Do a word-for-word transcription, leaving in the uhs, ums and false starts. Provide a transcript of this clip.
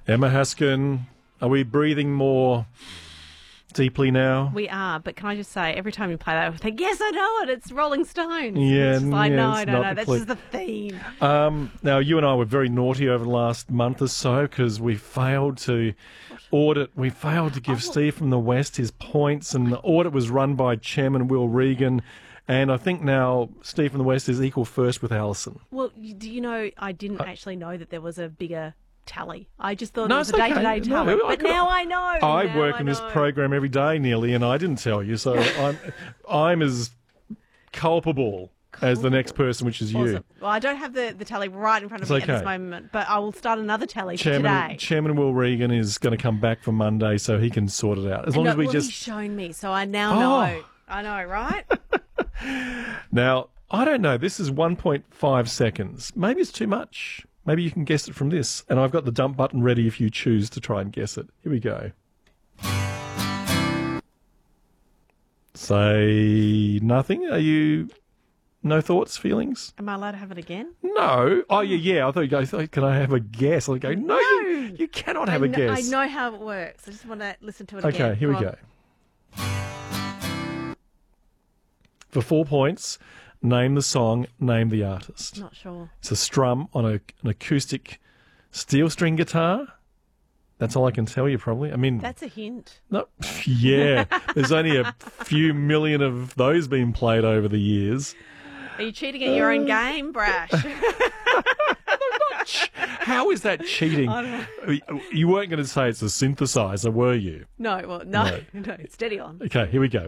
Emma Haskin, are we breathing more deeply now? We are, but can I just say, every time you play that, I think, yes, I know it. It's Rolling Stones. Yeah, it's just like, yeah, no, it's no, not no. the That's clue. just the theme. Um, now, you and I were very naughty over the last month or so because we failed to audit. We failed to give Oh. Steve from the West his points, and the audit was run by Chairman Will Regan. And I think now Steve from the West is equal first with Alison. Well, you- do you know, I didn't actually know that there was a bigger tally. I just thought No, it was it's a okay. day-to-day No, tally. I but could- now I know. I Now work in this know. program every day nearly, and I didn't tell you, so I'm I'm as culpable as the next person, which is you. Awesome. Well, I don't have the, the tally right in front of It's me at this okay. moment, but I will start another tally for Chairman, today. Chairman Will Regan is going to come back for Monday, so he can sort it out. As long no, as we well, just he's shown me, so I now Oh. know. I know, right? now, I don't know. This is one point five seconds. Maybe it's too much. Maybe you can guess it from this. And I've got the dump button ready if you choose to try and guess it. Here we go. Say nothing. Are you no thoughts, feelings? Am I allowed to have it again? No. Oh, yeah, yeah. I thought you go, can I have a guess? I go, no, You, you cannot have I a kn- guess. I know how it works. I just want to listen to it Okay, again. here we Come go. on. For four points, name the song, name the artist. Not sure. It's a strum on a, an acoustic steel string guitar. That's all I can tell you, probably. I mean, That's a hint. no, yeah. There's only a few million of those being played over the years. Are you cheating at your own game, Brash? How is that cheating? You weren't going to say it's a synthesizer, were you? no, well, no, No. no, it's steady on. Okay, here we go.